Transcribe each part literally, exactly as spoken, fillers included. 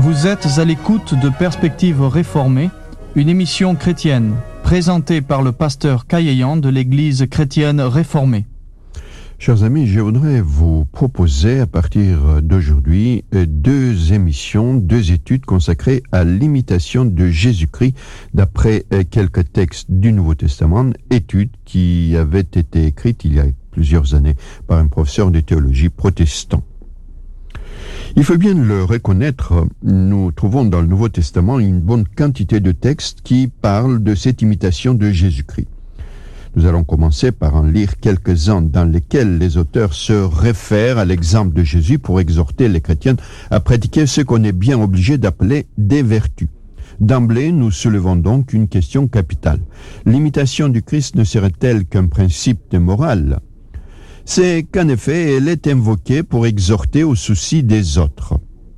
Vous êtes à l'écoute de Perspectives réformées, une émission chrétienne présentée par le pasteur Kayeyan de l'Église chrétienne réformée. Chers amis, je voudrais vous proposer à partir d'aujourd'hui deux émissions, deux études consacrées à l'imitation de Jésus-Christ d'après quelques textes du Nouveau Testament, études qui avaient été écrites il y a plusieurs années par un professeur de théologie protestant. Il faut bien le reconnaître, nous trouvons dans le Nouveau Testament une bonne quantité de textes qui parlent de cette imitation de Jésus-Christ. Nous allons commencer par en lire quelques-uns dans lesquels les auteurs se réfèrent à l'exemple de Jésus pour exhorter les chrétiens à pratiquer ce qu'on est bien obligé d'appeler des vertus. D'emblée, nous soulevons donc une question capitale. L'imitation du Christ ne serait-elle qu'un principe de morale ? C'est qu'en effet, elle est invoquée pour exhorter au souci des autres.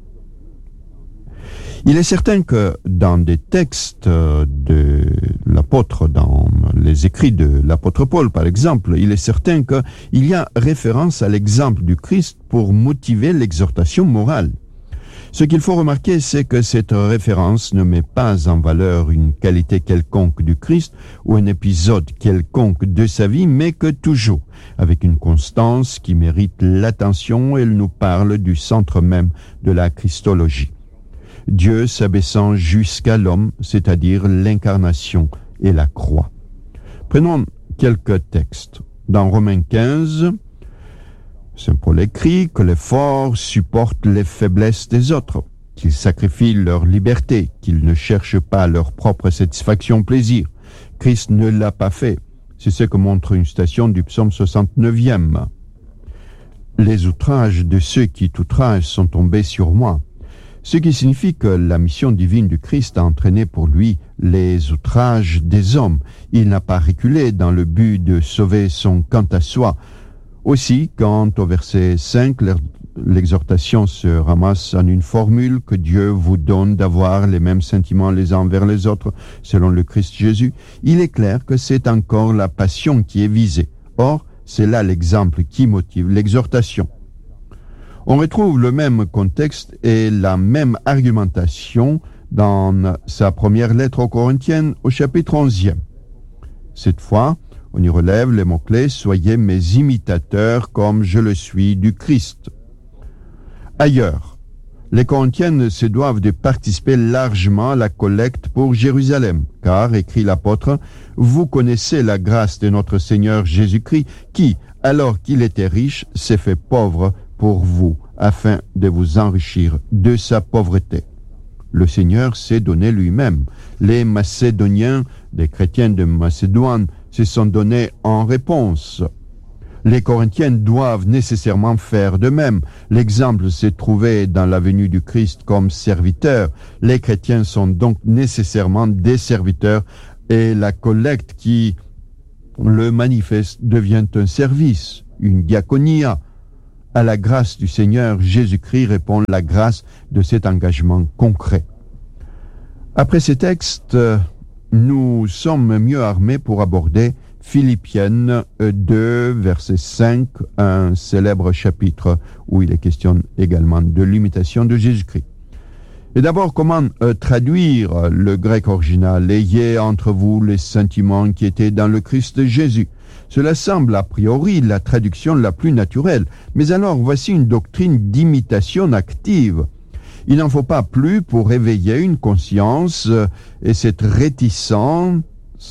Il est certain que dans des textes de l'apôtre, dans les écrits de l'apôtre Paul par exemple, il est certain qu'il y a référence à l'exemple du Christ pour motiver l'exhortation morale. Ce qu'il faut remarquer, c'est que cette référence ne met pas en valeur une qualité quelconque du Christ ou un épisode quelconque de sa vie, mais que toujours, avec une constance qui mérite l'attention, elle nous parle du centre même de la Christologie. Dieu s'abaissant jusqu'à l'homme, c'est-à-dire l'incarnation et la croix. Prenons quelques textes. Dans Romains quinze, Saint Paul écrit que les forts supportent les faiblesses des autres, qu'ils sacrifient leur liberté, qu'ils ne cherchent pas leur propre satisfaction, plaisir. Christ ne l'a pas fait. C'est ce que montre une citation du psaume soixante-neuvième. Les outrages de ceux qui t'outragent sont tombés sur moi. Ce qui signifie que la mission divine du Christ a entraîné pour lui les outrages des hommes. Il n'a pas reculé dans le but de sauver son quant à soi. Aussi, quand au verset cinq, l'exhortation se ramasse en une formule que Dieu vous donne d'avoir les mêmes sentiments les uns envers les autres, selon le Christ Jésus, il est clair que c'est encore la passion qui est visée. Or, c'est là l'exemple qui motive l'exhortation. On retrouve le même contexte et la même argumentation dans sa première lettre aux Corinthiens au chapitre onzième. Cette fois, on y relève les mots-clés « Soyez mes imitateurs comme je le suis du Christ ». Ailleurs, les Corinthiennes se doivent de participer largement à la collecte pour Jérusalem, car, écrit l'apôtre, « Vous connaissez la grâce de notre Seigneur Jésus-Christ, qui, alors qu'il était riche, s'est fait pauvre pour vous, afin de vous enrichir de sa pauvreté. » Le Seigneur s'est donné lui-même. Les Macédoniens, des chrétiens de Macédoine, se sont donnés en réponse. Les Corinthiens doivent nécessairement faire de même. L'exemple s'est trouvé dans la venue du Christ comme serviteur. Les chrétiens sont donc nécessairement des serviteurs et la collecte qui le manifeste devient un service, une diaconia. À la grâce du Seigneur Jésus-Christ répond la grâce de cet engagement concret. Après ces textes, nous sommes mieux armés pour aborder Philippiennes deux, verset cinq, un célèbre chapitre où il est question également de l'imitation de Jésus-Christ. Et d'abord, comment euh, traduire le grec original ? Ayez entre vous les sentiments qui étaient dans le Christ Jésus. Cela semble a priori la traduction la plus naturelle, mais alors voici une doctrine d'imitation active. Il n'en faut pas plus pour éveiller une conscience euh, et cette réticence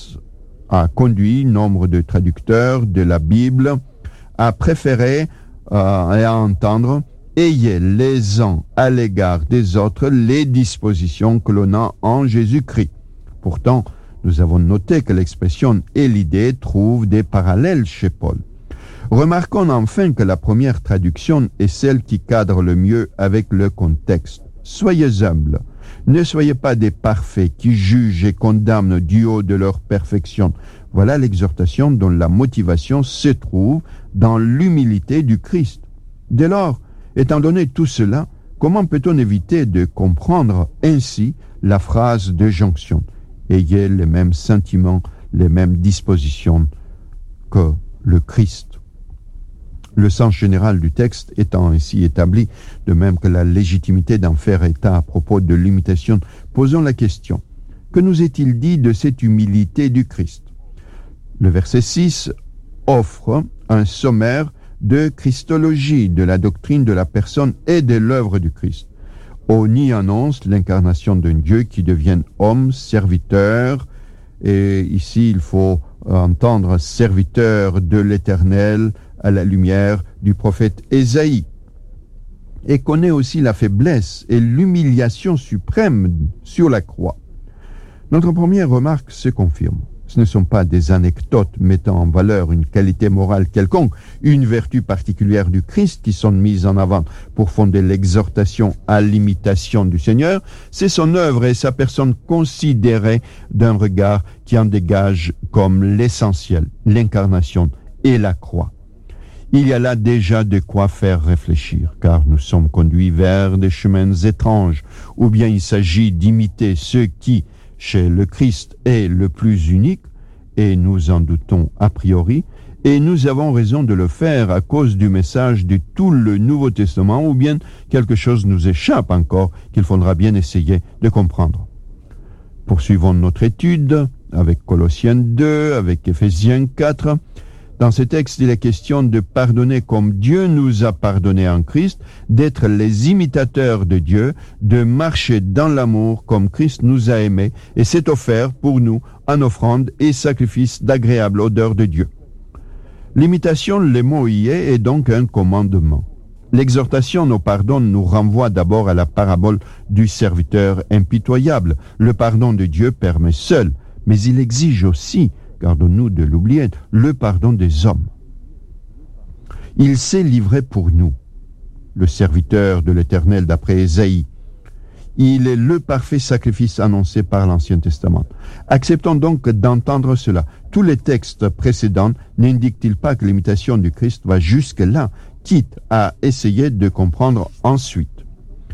a conduit nombre de traducteurs de la Bible à préférer euh, et à entendre « Ayez les uns à l'égard des autres les dispositions que l'on a en Jésus-Christ ». Pourtant, nous avons noté que l'expression « et l'idée » trouve des parallèles chez Paul. Remarquons enfin que la première traduction est celle qui cadre le mieux avec le contexte. Soyez humbles. Ne soyez pas des parfaits qui jugent et condamnent du haut de leur perfection. Voilà l'exhortation dont la motivation se trouve dans l'humilité du Christ. Dès lors, étant donné tout cela, comment peut-on éviter de comprendre ainsi la phrase de jonction ? Ayez les mêmes sentiments, les mêmes dispositions que le Christ. Le sens général du texte étant ainsi établi, de même que la légitimité d'en faire état à propos de l'imitation, posons la question: que nous est-il dit de cette humilité du Christ? Le verset six offre un sommaire de christologie, de la doctrine de la personne et de l'œuvre du Christ. On y annonce l'incarnation d'un Dieu qui devient homme, serviteur, et ici il faut entendre serviteur de l'Éternel à la lumière du prophète Ésaïe, et connaît aussi la faiblesse et l'humiliation suprême sur la croix. Notre première remarque se confirme. Ce ne sont pas des anecdotes mettant en valeur une qualité morale quelconque, une vertu particulière du Christ qui sont mises en avant pour fonder l'exhortation à l'imitation du Seigneur. C'est son œuvre et sa personne considérée d'un regard qui en dégage comme l'essentiel, l'incarnation et la croix. Il y a là déjà de quoi faire réfléchir, car nous sommes conduits vers des chemins étranges, ou bien il s'agit d'imiter ceux qui, chez le Christ, est le plus unique, et nous en doutons a priori, et nous avons raison de le faire à cause du message de tout le Nouveau Testament, ou bien quelque chose nous échappe encore qu'il faudra bien essayer de comprendre. Poursuivons notre étude avec Colossiens deux, avec Éphésiens quatre. Dans ce texte, il est question de pardonner comme Dieu nous a pardonné en Christ, d'être les imitateurs de Dieu, de marcher dans l'amour comme Christ nous a aimés, et c'est offert pour nous en offrande et sacrifice d'agréable odeur de Dieu. L'imitation, le mot y est, est donc un commandement. L'exhortation au pardon nous renvoie d'abord à la parabole du serviteur impitoyable. Le pardon de Dieu permet seul, mais il exige aussi, gardons-nous de l'oublier, le pardon des hommes. Il s'est livré pour nous, le serviteur de l'Éternel d'après Ésaïe. Il est le parfait sacrifice annoncé par l'Ancien Testament. Acceptons donc d'entendre cela. Tous les textes précédents n'indiquent-ils pas que l'imitation du Christ va jusque-là, quitte à essayer de comprendre ensuite?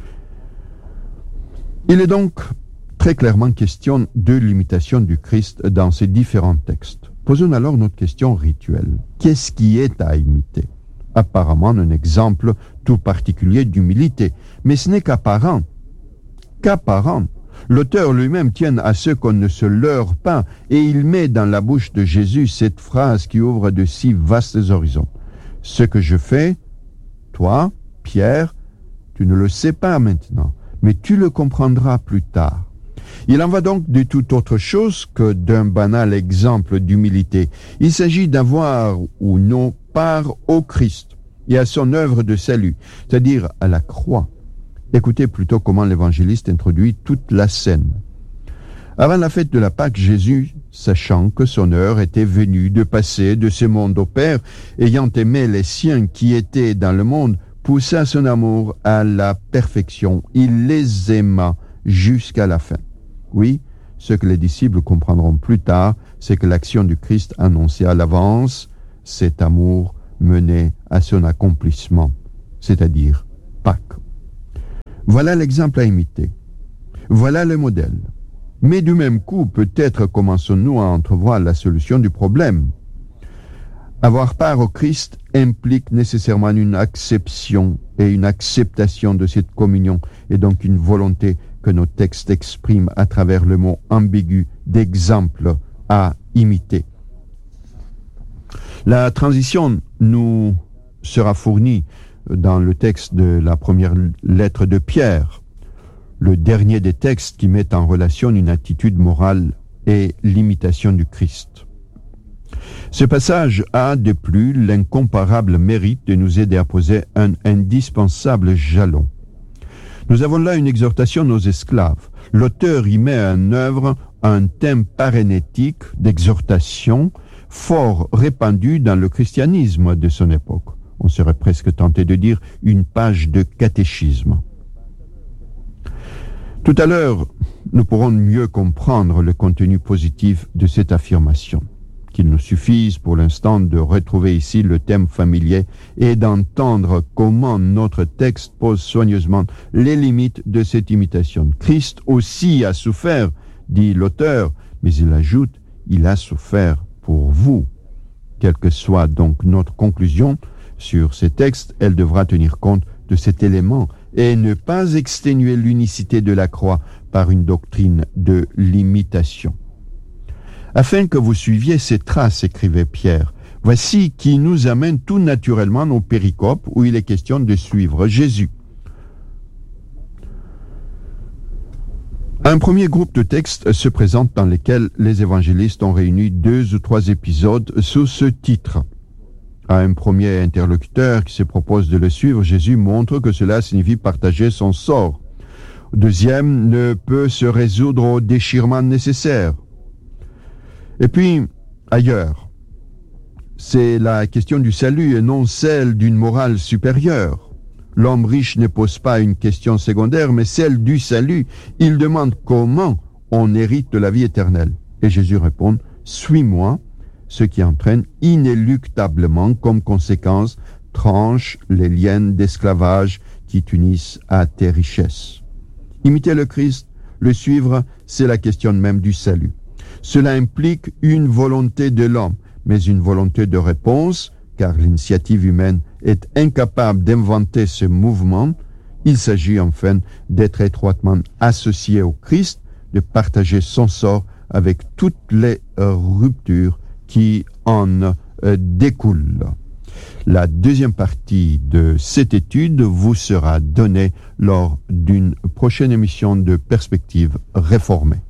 Il est donc très clairement question de l'imitation du Christ dans ces différents textes. Posons alors notre question rituelle. Qu'est-ce qui est à imiter? Apparemment un exemple tout particulier d'humilité, mais ce n'est qu'apparent. Qu'apparent. L'auteur lui-même tient à ce qu'on ne se leurre pas, et il met dans la bouche de Jésus cette phrase qui ouvre de si vastes horizons. Ce que je fais, toi, Pierre, tu ne le sais pas maintenant, mais tu le comprendras plus tard. Il en va donc de toute autre chose que d'un banal exemple d'humilité. Il s'agit d'avoir ou non part au Christ et à son œuvre de salut, c'est-à-dire à la croix. Écoutez plutôt comment l'évangéliste introduit toute la scène. Avant la fête de la Pâque, Jésus, sachant que son heure était venue de passer de ce monde au Père, ayant aimé les siens qui étaient dans le monde, poussa son amour à la perfection. Il les aima jusqu'à la fin. Oui, ce que les disciples comprendront plus tard, c'est que l'action du Christ annoncée à l'avance, cet amour menait à son accomplissement, c'est-à-dire Pâques. Voilà l'exemple à imiter. Voilà le modèle. Mais du même coup, peut-être commençons-nous à entrevoir la solution du problème. Avoir part au Christ implique nécessairement une acception et une acceptation de cette communion, et donc une volonté que nos textes expriment à travers le mot ambigu d'exemple à imiter. La transition nous sera fournie dans le texte de la première lettre de Pierre, le dernier des textes qui met en relation une attitude morale et l'imitation du Christ. Ce passage a de plus l'incomparable mérite de nous aider à poser un indispensable jalon. Nous avons là une exhortation aux esclaves. L'auteur y met en œuvre un thème parénétique d'exhortation fort répandu dans le christianisme de son époque. On serait presque tenté de dire une page de catéchisme. Tout à l'heure, nous pourrons mieux comprendre le contenu positif de cette affirmation. Qu'il nous suffise pour l'instant de retrouver ici le thème familier et d'entendre comment notre texte pose soigneusement les limites de cette imitation. Christ aussi a souffert, dit l'auteur, mais il ajoute, il a souffert pour vous. Quelle que soit donc notre conclusion, sur ces textes, elle devra tenir compte de cet élément et ne pas exténuer l'unicité de la croix par une doctrine de l'imitation. Afin que vous suiviez ces traces, écrivait Pierre, voici qui nous amène tout naturellement aux péricopes où il est question de suivre Jésus. Un premier groupe de textes se présente dans lesquels les évangélistes ont réuni deux ou trois épisodes sous ce titre. À un premier interlocuteur qui se propose de le suivre, Jésus montre que cela signifie partager son sort. Le deuxième ne peut se résoudre au déchirement nécessaire. Et puis, ailleurs, c'est la question du salut et non celle d'une morale supérieure. L'homme riche ne pose pas une question secondaire, mais celle du salut. Il demande comment on hérite de la vie éternelle. Et Jésus répond, « Suis-moi », ce qui entraîne inéluctablement comme conséquence tranche les liens d'esclavage qui t'unissent à tes richesses. Imiter le Christ, le suivre, c'est la question même du salut. Cela implique une volonté de l'homme, mais une volonté de réponse, car l'initiative humaine est incapable d'inventer ce mouvement. Il s'agit enfin d'être étroitement associé au Christ, de partager son sort avec toutes les euh, ruptures qui en euh, découlent. La deuxième partie de cette étude vous sera donnée lors d'une prochaine émission de Perspective réformée.